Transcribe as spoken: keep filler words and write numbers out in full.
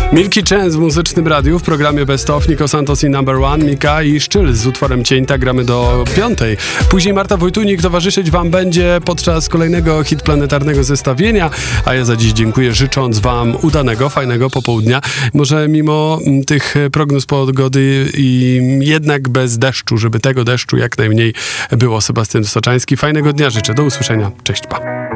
Milky Chance w Muzycznym Radiu w programie Best Of. Nico Santos i Number One, Mika i Szczyl z utworem Cień. Tak gramy do piątej. Później Marta Wojtunik towarzyszyć wam będzie podczas kolejnego hit planetarnego zestawienia, a ja za dziś dziękuję, życząc wam udanego, fajnego popołudnia. Może mimo tych prognoz pogody i jednak bez deszczu, żeby tego deszczu jak najmniej było. Sebastian Soczański. Fajnego dnia życzę. Do usłyszenia. Cześć, pa.